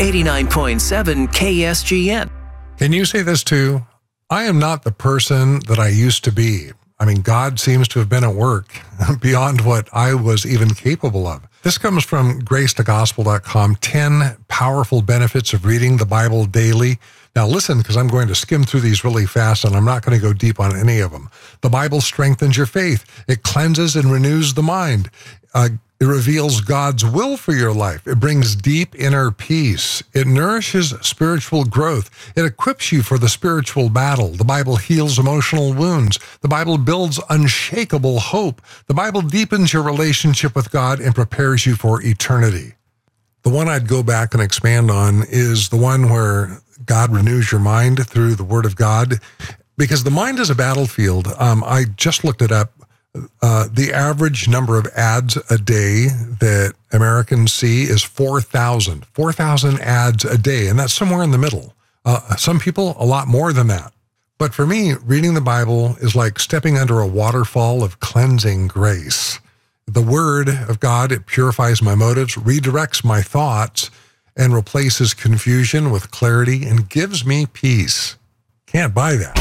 89.7 KSGN. Can you say this too? I am not the person that I used to be. I mean, God seems to have been at work beyond what I was even capable of. This comes from gracetogospel.com, 10 powerful benefits of reading the Bible daily. Now listen, because I'm going to skim through these really fast and I'm not going to go deep on any of them. The Bible strengthens your faith. It cleanses and renews the mind. It reveals God's will for your life. It brings deep inner peace. It nourishes spiritual growth. It equips you for the spiritual battle. The Bible heals emotional wounds. The Bible builds unshakable hope. The Bible deepens your relationship with God and prepares you for eternity. The one I'd go back and expand on is the one where God renews your mind through the Word of God, because the mind is a battlefield. I just looked it up. The average number of ads a day that Americans see is 4,000 ads a day, and that's somewhere in the middle. Some people, a lot more than that. But for me, reading the Bible is like stepping under a waterfall of cleansing grace. The Word of God, it purifies my motives, redirects my thoughts, and replaces confusion with clarity and gives me peace. Can't buy that.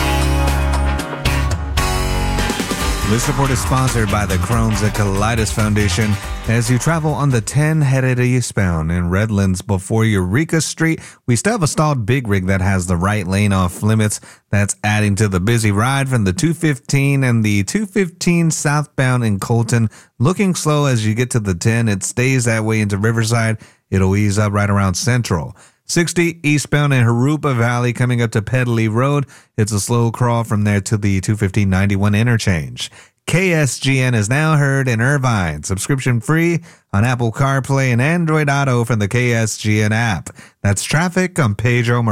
This report is sponsored by the Crohn's and Colitis Foundation. As you travel on the 10-headed eastbound in Redlands before Eureka Street, we still have a stalled big rig that has the right lane off limits. That's adding to the busy ride from the 215 and the 215 southbound in Colton. Looking slow as you get to the 10. It stays that way into Riverside. It'll ease up right around Central. 60 eastbound in Harupa Valley coming up to Pedley Road. It's a slow crawl from there to the 215-91 interchange. KSGN is now heard in Irvine. Subscription free on Apple CarPlay and Android Auto from the KSGN app. That's traffic on Pedro